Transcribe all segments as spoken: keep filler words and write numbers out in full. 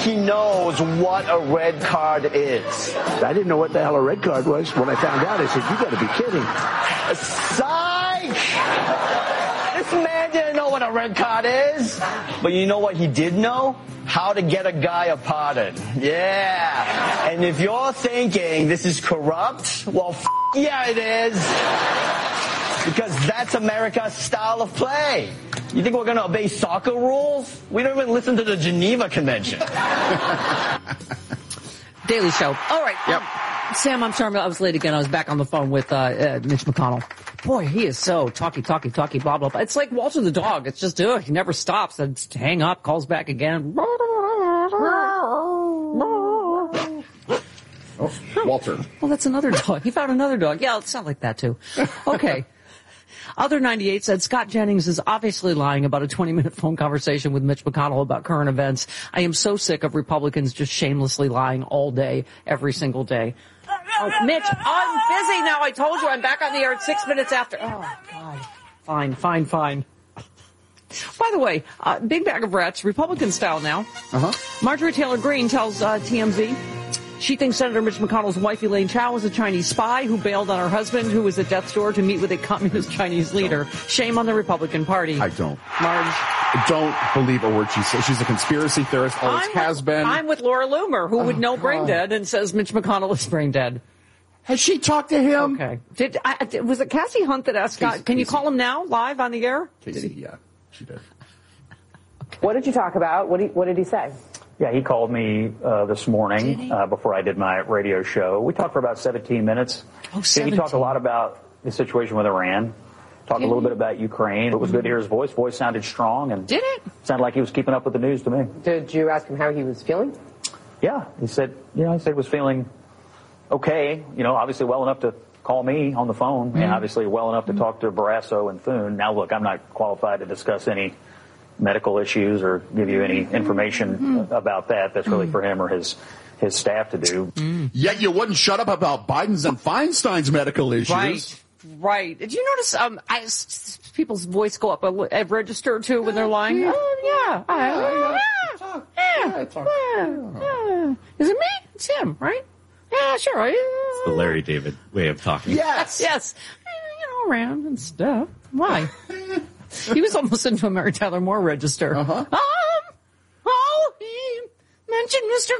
he knows what a red card is. I didn't know what the hell a red card was. When I found out, I said, you got to be kidding. Psych! This man didn't know what a red card is. But you know what he did know? How to get a guy a pardon. Yeah. And if you're thinking this is corrupt, well, f- yeah, it is. Because that's America's style of play. You think we're going to obey soccer rules? We don't even listen to the Geneva Convention. Daily Show. All right. Yep. Um, Sam, I'm sorry I was late again. I was back on the phone with uh, uh, Mitch McConnell. Boy, he is so talky, talky, talky, blah, blah, blah. It's like Walter the dog. It's just, ugh, he never stops. And hang up, calls back again. Oh, Walter. Well, that's another dog. He found another dog. Yeah, it sounds like that, too. Okay. Other ninety-eight said Scott Jennings is obviously lying about a twenty-minute phone conversation with Mitch McConnell about current events. I am so sick of Republicans just shamelessly lying all day, every single day. Oh, Mitch, I'm busy now. I told you I'm back on the air at six minutes after. Oh, God. Fine, fine, fine. By the way, uh, big bag of rats, Republican style now. Uh-huh. Marjorie Taylor Greene tells uh, T M Z she thinks Senator Mitch McConnell's wife, Elaine Chao, was a Chinese spy who bailed on her husband, who was at death's door, to meet with a communist Chinese leader. Shame on the Republican Party. I don't. Marge. I don't believe a word she says. She's a conspiracy theorist, always I'm has with, been. I'm with Laura Loomer, who Oh, would know God. brain dead and says Mitch McConnell is brain dead. Has she talked to him? Okay. Did I, was it Cassie Hunt that asked Scott, Casey, can you Casey. call him now, live on the air? Casey, yeah, she did. What did you talk about? What did he, what did he say? Yeah, he called me uh, this morning uh, before I did my radio show. We talked for about seventeen minutes. Oh, He seventeen. talked a lot about the situation with Iran. Talked a little bit about Ukraine. It was good to hear his voice. Voice sounded strong and Did it? sounded like he was keeping up with the news to me. Did you ask him how he was feeling? Yeah, he said, you know, he said he was feeling okay. You know, obviously well enough to call me on the phone, Mm-hmm. and obviously well enough to talk to Barrasso and Thune. Now, look, I'm not qualified to discuss any medical issues or give you any information Mm-hmm. about that. That's really for him or his his staff to do. Mm. Yet you wouldn't shut up about Biden's and Feinstein's medical issues. Right. Right. Did you notice um, I, s- s- people's voice go up a, a register, too, when they're lying? Oh, yeah. I, yeah. Yeah. Yeah. Yeah. Is it me? It's him, right? Yeah, sure. It's the Larry David way of talking. Yes. Yes. You know, around and stuff. Why? He was almost into a Mary Tyler Moore register. Uh-huh. Um, oh, he mentioned Mister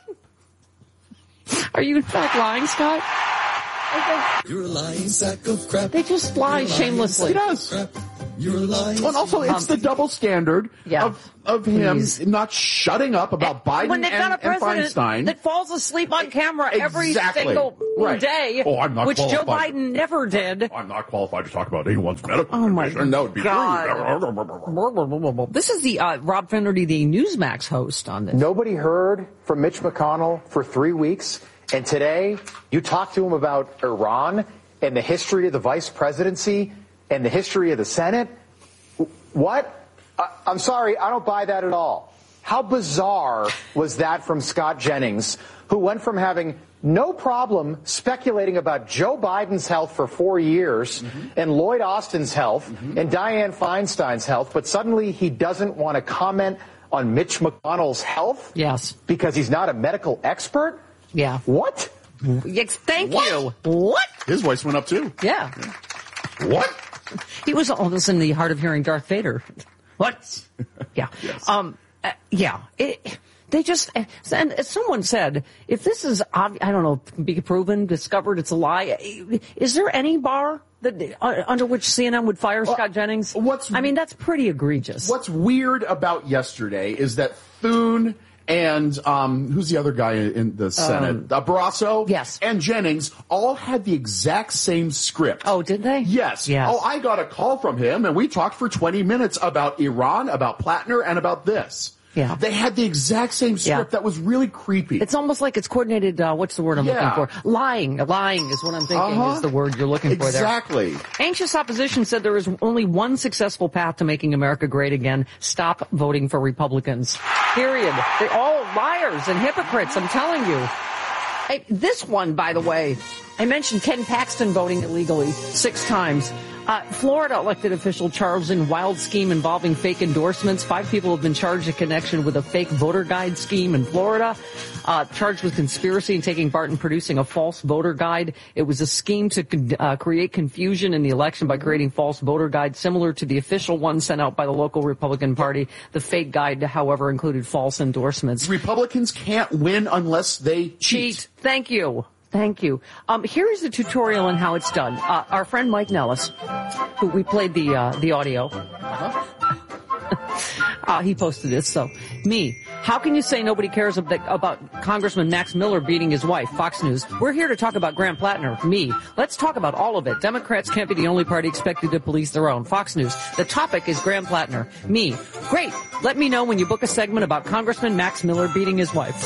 Grant. Are you in fact lying, Scott? Okay. You're a lying sack of crap. They just lie shamelessly. He does. You're a lying. Well, and also, it's the double standard yeah. of, of him Please. not shutting up about Biden when they've and, got a and president Feinstein. that falls asleep on camera every Exactly. single Right. day, Oh, I'm not which Joe qualified. Biden never did. I'm not qualified to talk about anyone's medical Oh, my condition. That would be God. This is the uh, Rob Finnerty, the Newsmax host on this. Nobody heard from Mitch McConnell for three weeks, and today you talk to him about Iran and the history of the vice presidency and the history of the Senate. What? I, I'm sorry, I don't buy that at all. How bizarre was that from Scott Jennings, who went from having no problem speculating about Joe Biden's health for four years mm-hmm. and Lloyd Austin's health mm-hmm. and Dianne Feinstein's health, but suddenly he doesn't want to comment on Mitch McConnell's health? Yes. Because he's not a medical expert? Yeah. What? Yes, thank What? you. What? His voice went up, too. Yeah. What? He was almost in the hard of hearing Darth Vader. What? Yeah. Yes. Um. Uh, yeah. It, they just and as someone said, if this is ob- I don't know, can be proven, discovered, it's a lie. Is there any bar that uh, under which C N N would fire well, Scott Jennings? What's I mean, that's pretty egregious. What's weird about yesterday is that Thune and um, who's the other guy in the Senate? Um, uh, Barrasso? Yes. And Jennings all had the exact same script. Oh, did they? Yes. Yes. Oh, I got a call from him, and we talked for twenty minutes about Iran, about Plattner, and about this. Yeah. They had the exact same script. Yeah. That was really creepy. It's almost like it's coordinated, uh, what's the word I'm yeah. looking for? Lying. Lying is what I'm thinking uh-huh. is the word you're looking for there. Exactly. Anxious opposition said there is only one successful path to making America great again. Stop voting for Republicans. Period. They're all liars and hypocrites, I'm telling you. Hey, this one, by the way, I mentioned Ken Paxton voting illegally six times. Uh, Florida elected official charged in wild scheme involving fake endorsements. Five people have been charged in connection with a fake voter guide scheme in Florida. Uh, charged with conspiracy and taking part in producing a false voter guide. It was a scheme to uh, create confusion in the election by creating false voter guides similar to the official one sent out by the local Republican Party. The fake guide, however, included false endorsements. Republicans can't win unless they cheat. Cheat. Thank you. Thank you. Um, here is a tutorial on how it's done. Uh, our friend Mike Nellis, who we played the uh, the audio, uh-huh. uh, he posted this. So, me, how can you say nobody cares about, about Congressman Max Miller beating his wife? Fox News. We're here to talk about Graham Plattner. Me, let's talk about all of it. Democrats can't be the only party expected to police their own. Fox News. The topic is Graham Plattner. Me, great. Let me know when you book a segment about Congressman Max Miller beating his wife.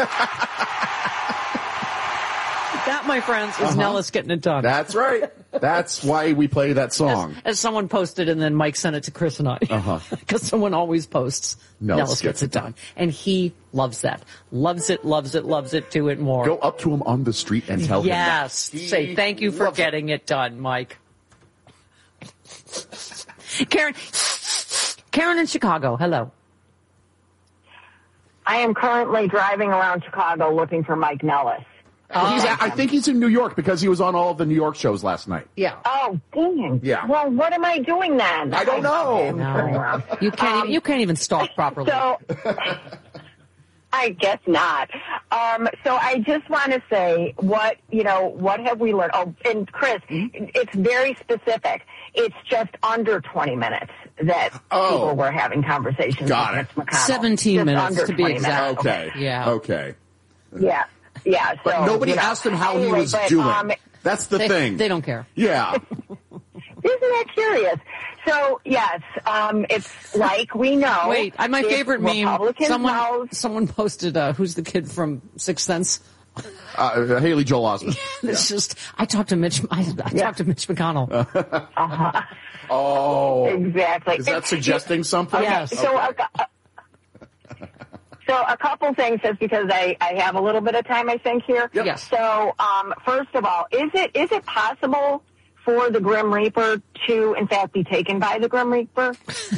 That, my friends, is uh-huh. Nellis getting it done. That's right. That's why we play that song. As, as someone posted, and then Mike sent it to Chris and I. Uh-huh. Because someone always posts, Nellis, Nellis gets, gets it done. done. And he loves that. Loves it, loves it, loves it, do it more. Go up to him on the street and tell yes. him that. Yes. Say, thank you for getting it. it done, Mike. Karen, Karen in Chicago, hello. I am currently driving around Chicago looking for Mike Nellis. Oh, he's at, I think he's in New York because he was on all of the New York shows last night. Yeah. Oh, dang. Yeah. Well, what am I doing then? I don't know. No. You can't. Um, even, you can't even stalk properly. So, I guess not. Um, so I just want to say what you know. What have we learned? Oh, and Chris, mm-hmm. it's very specific. It's just under twenty minutes that oh. people were having conversations Got with it. Mitch McConnell. Seventeen just minutes to be exact. Okay. okay. Yeah. Okay. Yeah. Yeah, so, but nobody you know, asked him how anyway, he was but, doing. Um, That's the they, thing. They don't care. Yeah. Isn't that curious? So, yes, um, it's like we know. Wait, my favorite meme, someone, house, someone posted, uh, who's the kid from Sixth Sense? Uh, Haley Joel Osment. It's yeah. just, I talked to Mitch, I, I yeah. talked to Mitch McConnell. uh-huh. Oh. Exactly. Is that it's, suggesting it's, something? Okay, yes. So, okay. uh, So a couple things, just because I, I have a little bit of time, I think, here. Yep. Yes. So, um, first of all, is it is it possible for the Grim Reaper to, in fact, be taken by the Grim Reaper?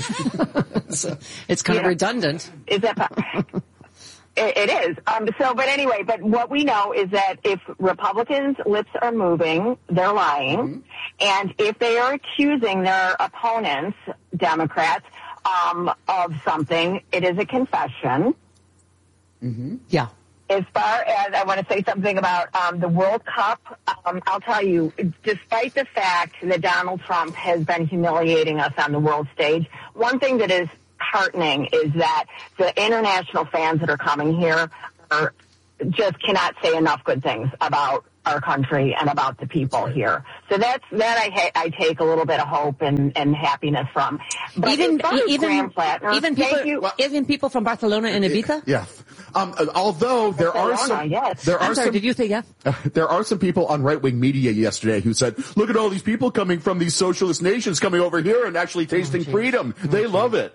so, it's kind yeah. of redundant. Is that possible? It, it is. Um, so, but anyway, but what we know is that if Republicans' lips are moving, they're lying. Mm-hmm. And if they are accusing their opponents, Democrats, um, of something, it is a confession. Mm-hmm. Yeah. As far as I want to say something about um, the World Cup, um, I'll tell you, despite the fact that Donald Trump has been humiliating us on the world stage, one thing that is heartening is that the international fans that are coming here are just cannot say enough good things about our country and about the people here. So that's that I ha- I take a little bit of hope and, and happiness from. But even even Plattner, even people you, well, even people from Barcelona and Ibiza. Yeah. Um, although there Barcelona, are some, yes. there I'm are sorry, some. Did you say yeah? Uh, there are some people on right-wing media yesterday who said, "Look at all these people coming from these socialist nations coming over here and actually tasting oh, freedom. Oh, they geez. love it."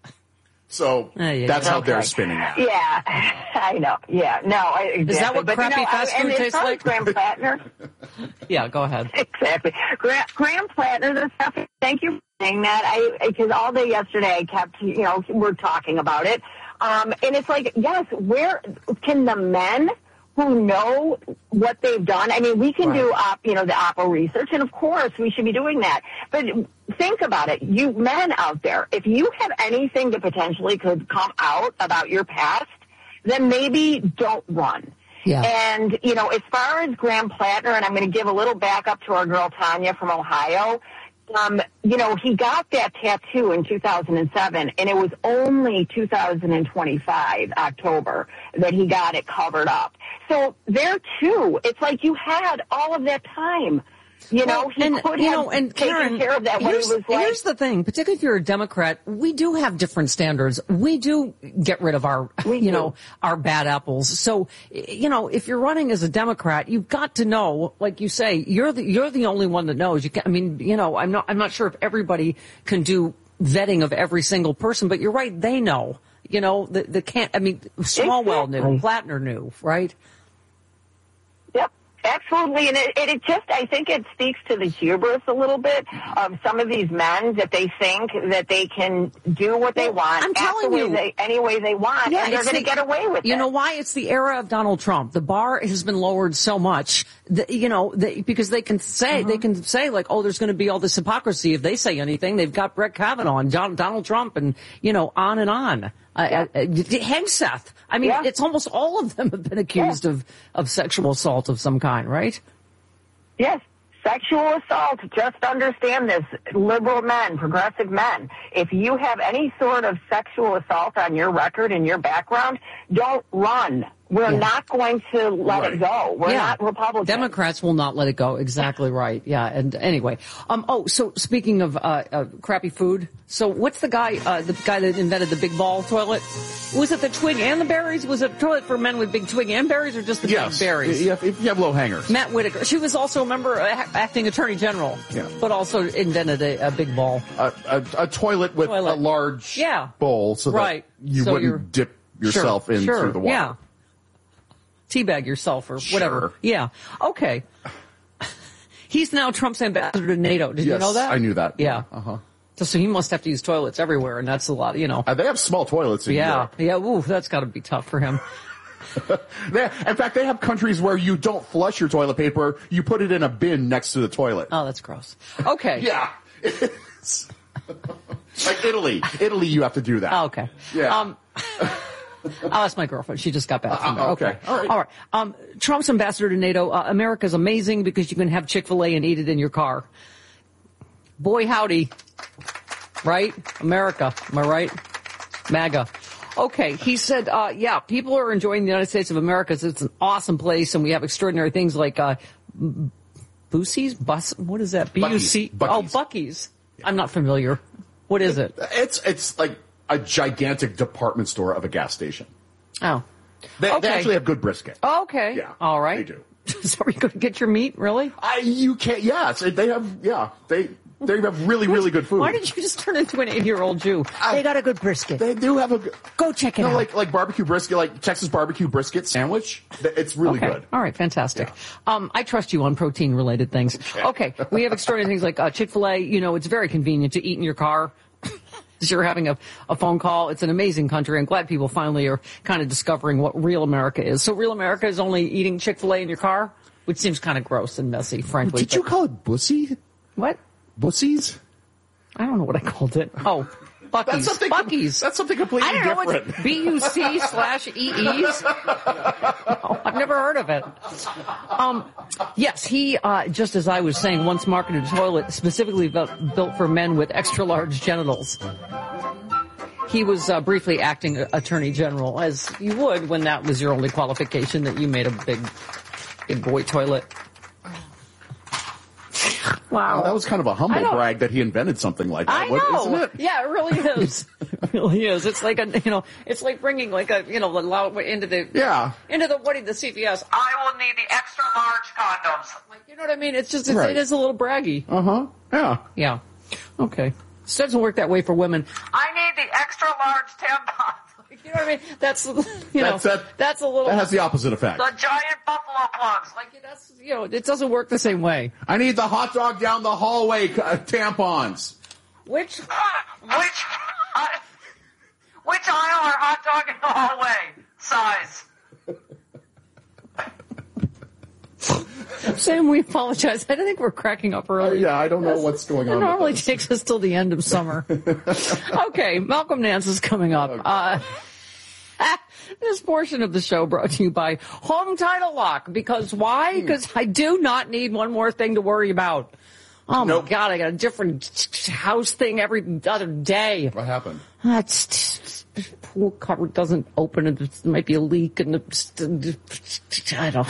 So uh, yeah, that's yeah. how okay. they're spinning that. Yeah, I know. Yeah, no, exactly. Is that what but crappy no, fast I, food tastes like? Graham Plattner. Yeah, go ahead. Exactly. Graham, Graham Plattner, the stuff, thank you for saying that. I Because all day yesterday I kept, you know, we're talking about it. Um, and it's like, yes, where can the men who know what they've done, I mean, we can right. do, op, you know, the Oppo research, and of course we should be doing that. But think about it, you men out there, if you have anything that potentially could come out about your past, then maybe don't run. Yeah. And, you know, as far as Graham Plattner, and I'm going to give a little backup to our girl Tanya from Ohio, um, you know, he got that tattoo in two thousand seven, and it was only two thousand twenty-five, October, that he got it covered up. So there, too, it's like you had all of that time. You know, well, he and, could you have know, and taken Karen, care of that when he was like... Here's the thing, particularly if you're a Democrat, we do have different standards. We do get rid of our, we you do. know, our bad apples. So, you know, if you're running as a Democrat, you've got to know, like you say, you're the, you're the only one that knows. You can, I mean, you know, I'm not, I'm not sure if everybody can do vetting of every single person, but you're right, they know. You know, the, the can't, I mean, Smallwell exactly. knew, Plattner knew, right? Yep. Absolutely, and it, it just, I think it speaks to the hubris a little bit of some of these men that they think that they can do what they want, I'm telling the you, way they, any way they want, yeah, and they're going to get away with you it. You know why? It's the era of Donald Trump. The bar has been lowered so much, that, you know, that, because they can say, uh-huh. they can say like, oh, there's going to be all this hypocrisy if they say anything. They've got Brett Kavanaugh and John, Donald Trump and, you know, on and on. Uh, uh, Hegseth. I mean, yeah. it's almost all of them have been accused yeah. of, of sexual assault of some kind, right? Yes. Sexual assault. Just understand this. Liberal men, progressive men. If you have any sort of sexual assault on your record and your background, don't run. We're yeah. not going to let right. it go. We're yeah. not Republicans. Democrats will not let it go. Exactly right. Yeah. And anyway, um, oh, so speaking of uh, uh, crappy food, so what's the guy, uh, the guy that invented the big ball toilet? Was it the twig and the berries? Was it a toilet for men with big twig and berries, or just the yes. big berries? Yeah, if you have low hangers. Matt Whitaker. She was also a member, uh, acting attorney general, yeah. but also invented a, a big ball. A, a, a toilet with toilet. a large yeah. bowl, so right. that you so wouldn't dip yourself sure, into sure, the water. Yeah. Teabag yourself or whatever. Sure. Yeah. Okay. He's now Trump's ambassador to NATO. Did yes, you know that? I knew that. Yeah. Uh-huh. So, so he must have to use toilets everywhere, and that's a lot, you know. Uh, they have small toilets in yeah. Europe. Yeah. Ooh, that's got to be tough for him. they, in fact, they have countries where you don't flush your toilet paper. You put it in a bin next to the toilet. Oh, that's gross. Okay. yeah. Like Italy. Italy, you have to do that. Oh, okay. Yeah. Um, Oh, that's my girlfriend. She just got back from there. Uh, okay. okay. All right. All right. Um, Trump's ambassador to NATO. Uh, America's amazing because you can have Chick-fil-A and eat it in your car. Boy, howdy. Right? America. Am I right? MAGA. Okay. He said, uh, yeah, people are enjoying the United States of America. It's an awesome place, and we have extraordinary things like, uh, Boosie's? Bus? What is that? B U C? Oh, Buc-ee's. I'm not familiar. What is it? It's, it's like a gigantic department store of a gas station. Oh. They, okay. they actually have good brisket. Oh, okay. Yeah. All right. They do. So are you going to get your meat, really? I, you can't, yeah. They have, yeah. They, they have really, really good food. Why did you just turn into an eighty-year-old Jew? I, they got a good brisket. They do have a good... Go check it no, out. like, like barbecue brisket, like Texas barbecue brisket sandwich. It's really okay. good. All right, fantastic. Yeah. Um, I trust you on protein-related things. Okay. okay, we have extraordinary things like uh, Chick-fil-A. You know, it's very convenient to eat in your car. You're having a, a phone call. It's an amazing country. I'm glad people finally are kind of discovering what real America is. So real America is only eating Chick-fil-A in your car, which seems kind of gross and messy, frankly. Did you call it bussy? What? Bussies? I don't know what I called it. Oh, Buc-ee's. That's Buc-ee's. That's something completely I don't different. know what's B U C slash E E's. No, I've never heard of it. Um, yes, he, uh, just as I was saying, once marketed a toilet specifically built, built for men with extra large genitals. He was uh, briefly acting attorney general, as you would when that was your only qualification, that you made a big, big boy toilet. Wow. Oh, that was kind of a humble brag that he invented something like that. I know. What, isn't it? Yeah, it really is. It really is. It's like a, you know, it's like bringing like a, you know, into the, yeah, into the, what, the C V S. I will need the extra large condoms. Like, you know what I mean? It's just, it's, right. it is a little braggy. Uh-huh. Yeah. Yeah. Okay. It doesn't work that way for women. I need the extra large tampons. You know what I mean? That's, you know, that's, that, that's a little... That has the opposite effect. The giant buffalo plugs. Like, that's, you know, it doesn't work the same way. I need the hot dog down the hallway uh, tampons. Which, which, uh, which aisle are hot dog in the hallway size? Sam, we apologize. I don't think we're cracking up early. Uh, yeah, I don't know what's going on. It normally with takes us till the end of summer. Okay, Malcolm Nance is coming up. Okay. Uh, this portion of the show brought to you by Home Title Lock. Because why? Because I do not need one more thing to worry about. Oh, nope. My God, I got a different house thing every other day. What happened? That's pool cupboard doesn't open, and there might be a leak, and the, I don't.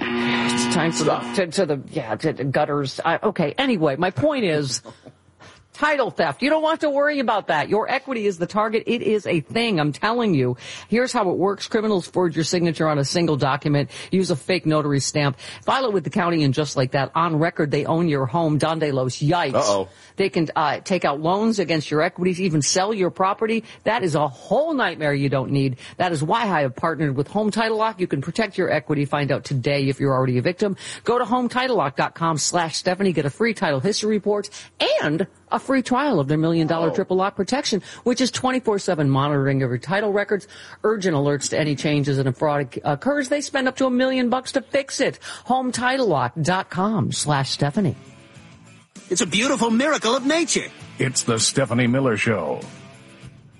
It's time for the, to, to the yeah to the gutters. I, okay. Anyway, my point is, Title theft. You don't want to worry about that. Your equity is the target. It is a thing. I'm telling you. Here's how it works. Criminals forge your signature on a single document. Use a fake notary stamp. File it with the county, and just like that, on record, they own your home. Don Delos, yikes. Uh-oh. They can uh, take out loans against your equities, even sell your property. That is a whole nightmare you don't need. That is why I have partnered with Home Title Lock. You can protect your equity. Find out today if you're already a victim. Go to home title lock dot com slash Stephanie. Get a free title history report and a free trial of their million dollar triple lock protection, which is twenty-four seven monitoring of your title records, urgent alerts to any changes, and if fraud occurs, they spend up to a million bucks to fix it. home title lock dot com slash Stephanie. It's a beautiful miracle of nature. It's the Stephanie Miller Show.